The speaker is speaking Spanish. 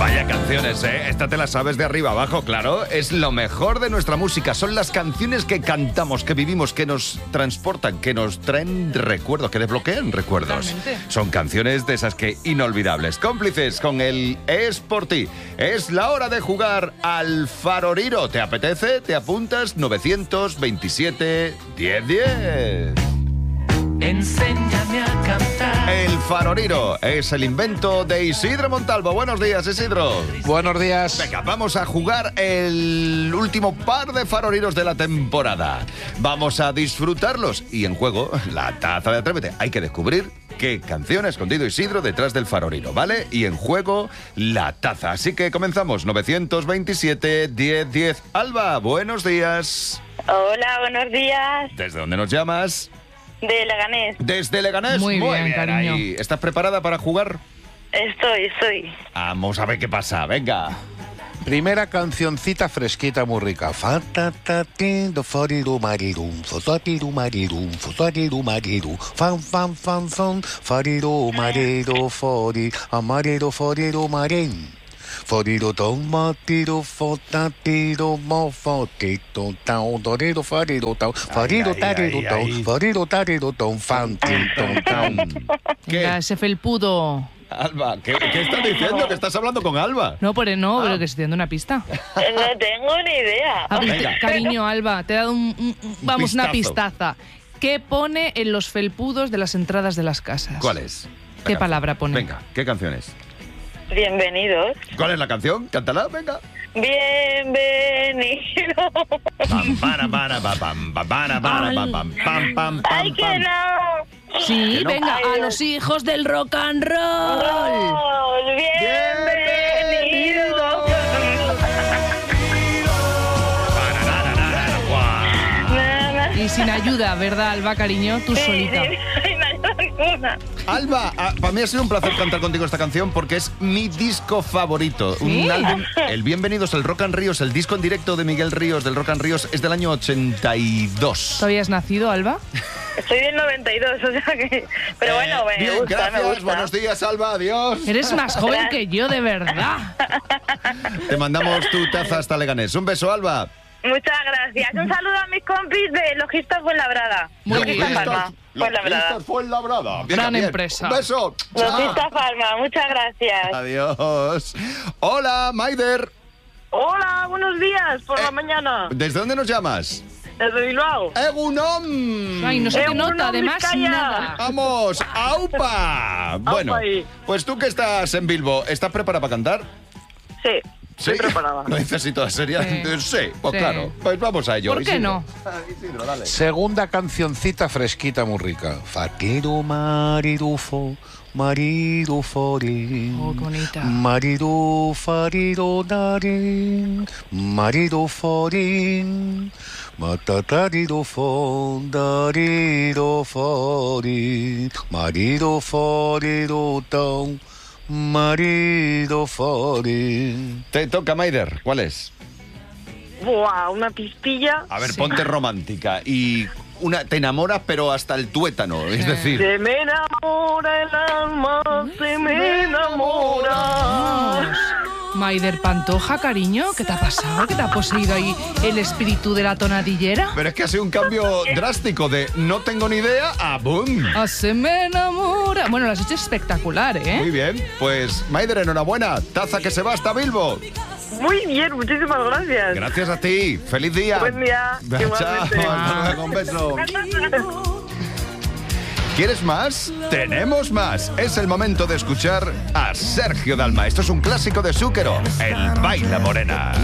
Vaya canciones, ¿eh? Esta te la sabes de arriba abajo, claro. Es lo mejor de nuestra música. Son las canciones que cantamos, que vivimos, que nos transportan, que nos traen recuerdos, que desbloquean recuerdos. Totalmente. Son canciones de esas que inolvidables. Cómplices con el Es por ti. Es la hora de jugar al Faroriro. ¿Te apetece? ¿Te apuntas? 927 1010. Enséñame a cantar. El Faroriro es el invento de Isidro Montalvo. Buenos días, Isidro. Buenos días. Venga, vamos a jugar el último par de Faroriros de la temporada. Vamos a disfrutarlos. Y en juego, la taza de Atrévete. Hay que descubrir qué canción ha escondido Isidro detrás del Faroriro, ¿vale? Y en juego, la taza. Así que comenzamos. 927 1010. Alba, buenos días. Hola, buenos días. ¿Desde dónde nos llamas? De Leganés. Desde Leganés. Muy bien, cariño. Ahí. ¿Estás preparada para jugar? Estoy. Vamos a ver qué pasa. Venga. Primera cancioncita fresquita muy rica. Fatatatindo foriru marirum, fotatiru marirum, fotatiru mariru, fan fan fan fan, foriru mariru fori, amariru foriru marin. Foriru tomatiru fotatiru mofotito tau, doriru foriru tau, foriru tariru tau, foriru tariru tau, fan tin tau. Venga, ese felpudo. Alba, ¿qué estás diciendo? Que estás hablando con Alba. No, pero que estoy dando una pista. No tengo ni idea. A ver, Venga. cariño, Alba, te he dado una pistazo. pistaza. ¿Qué pone en los felpudos de las entradas de las casas? ¿Cuál es? ¿Qué palabra pone? Venga, ¿qué canción es? Bienvenidos. ¿Cuál es la canción? Cántala, venga. Bienvenido. Pam, para, pam, para, pam, pam, pam, Ay, que pam. no. Sí, Que no. venga, Ay, a Dios. los hijos del rock and roll. Bienvenido. Y sin ayuda, ¿verdad, Alba, cariño? Tú solita. Sin ayuda ninguna. Alba, para mí ha sido un placer cantar contigo esta canción porque es mi disco favorito. Un álbum, el Bienvenidos, el Rock and Ríos, el disco en directo de Miguel Ríos, del Rock and Ríos, es del año 82. ¿Todavía has nacido, Alba? Soy del 92, o sea que... Pero bueno, me Bien, gusta, gracias. me gusta. Buenos días, Alba. Adiós. Eres más joven que yo, de verdad. Te mandamos tu taza hasta Leganés. Un beso, Alba. Muchas gracias. Un saludo a mis compis de Logistas Fuenlabrada. Muy Logistas bien. Farma, Fuenlabrada. Fuenlabrada. Bien, Gran bien. empresa. Un beso. Chao. Logistas Farma, muchas gracias. Adiós. Hola, Maider. Hola, buenos días por la mañana. ¿Desde dónde nos llamas? Desde Bilbao. ¡Egunon! Ay, no se te Egunon, nota, además, Vizcaya. nada. ¡Vamos! ¡Aupa! Bueno, ahí. pues tú que estás en Bilbo, ¿estás preparada para cantar? Sí, estoy preparada. ¿No necesito la serie? Sí. Sí, pues Sí. claro. Pues vamos a ello. ¿Por qué Isidro. no? Isidro, dale. Segunda cancioncita fresquita muy rica. Fatiru marirufo, mariru fori. Oh, qué bonita. Mariru fariru darin, mariru forin. Matatariru fo, dariru fori. Mariru foriru tau, mariru fori. Te toca, Maider. ¿Cuál es? Buah, una pistilla. A ver, Sí. ponte romántica y te enamoras, pero hasta el tuétano. Es decir, Se me enamora el alma, se me enamora. Maider Pantoja, cariño, ¿qué te ha pasado? ¿Qué te ha poseído ahí el espíritu de la tonadillera? pero es que ha sido un cambio drástico de no tengo ni idea a boom. Ah, se me enamora. Bueno, lo has hecho espectacular, ¿eh? Muy bien, pues Maider, enhorabuena. Taza que se va hasta Bilbo. Muy bien, muchísimas gracias. Gracias a ti. Feliz día. Buen día, Chao. igualmente. Hasta luego, un beso. ¿Quieres más? Tenemos más. Es el momento de escuchar a Sergio Dalma. Esto es un clásico de Zúquero, el Baila Morena.